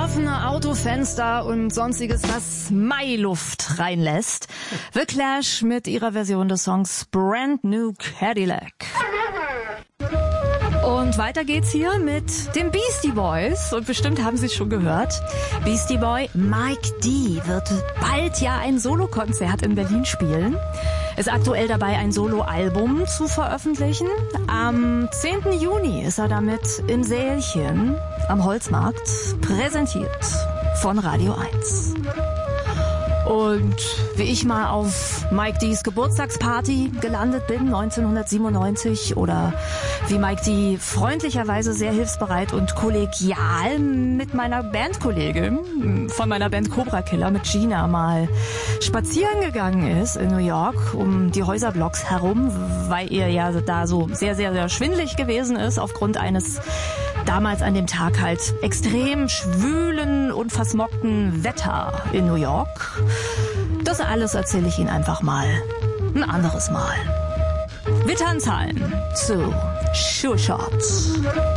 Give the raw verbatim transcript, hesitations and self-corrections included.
offene Autofenster und sonstiges, was Mailuft reinlässt. The Clash mit ihrer Version des Songs Brand New Cadillac. Und weiter geht's hier mit den Beastie Boys. Und bestimmt haben Sie es schon gehört. Beastie Boy Mike D. wird bald ja ein Solokonzert in Berlin spielen. Ist aktuell dabei, ein Soloalbum zu veröffentlichen. Am zehnten Juni ist er damit im Sälchen am Holzmarkt, präsentiert von Radio eins. Und wie ich mal auf Mike D's Geburtstagsparty gelandet bin, neunzehnhundertsiebenundneunzig, oder wie Mike D freundlicherweise sehr hilfsbereit und kollegial mit meiner Bandkollegin von meiner Band Cobra Killer, mit Gina, mal spazieren gegangen ist in New York um die Häuserblocks herum, weil ihr ja da so sehr, sehr, sehr schwindelig gewesen ist aufgrund eines damals an dem Tag halt extrem schwülen und versmockten Wetter in New York. Das alles erzähle ich Ihnen einfach mal ein anderes Mal. Wir tanzen zu Sure Shot.